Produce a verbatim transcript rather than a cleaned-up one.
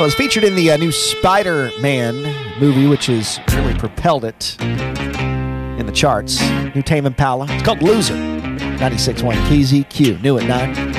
Well, it's featured in the uh, new Spider-Man movie, which has really propelled it in the charts. New Tame Impala. It's called Loser. ninety-six point one K Z Q. New at nine.